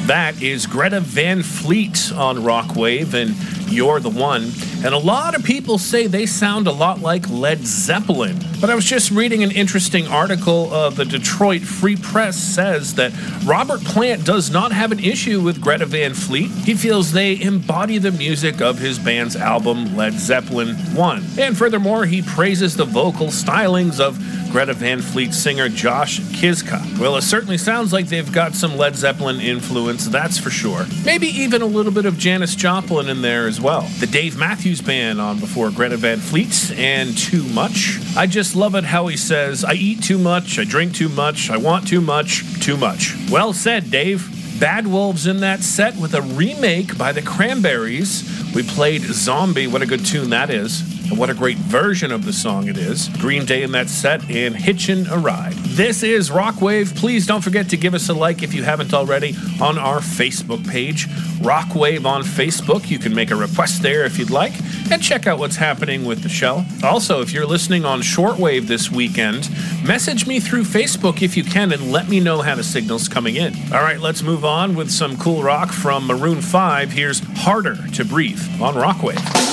That is Greta Van Fleet on Rockwave and You're the One. And a lot of people say they sound a lot like Led Zeppelin. But I was just reading an interesting article. The Detroit Free Press says that Robert Plant does not have an issue with Greta Van Fleet. He feels they embody the music of his band's album Led Zeppelin 1. And furthermore, he praises the vocal stylings of Greta Van Fleet singer Josh Kiszka. Well, it certainly sounds like they've got some Led Zeppelin influence, that's for sure. Maybe even a little bit of Janis Joplin in there as well. The Dave Matthews Band on before Greta Van Fleet and Too Much. I just love it how he says, I eat too much, I drink too much, I want too much, too much. Well said, Dave. Bad Wolves in that set with a remake by the Cranberries. We played Zombie, what a good tune that is. And what a great version of the song it is. Green Day in that set and Hitchin' a Ride. This is Rockwave. Please don't forget to give us a like if you haven't already on our Facebook page. Rockwave on Facebook. You can make a request there if you'd like. And check out what's happening with the show. Also, if you're listening on shortwave this weekend, message me through Facebook if you can and let me know how the signal's coming in. All right, let's move on with some cool rock from Maroon 5. Here's Harder to Breathe on Rockwave.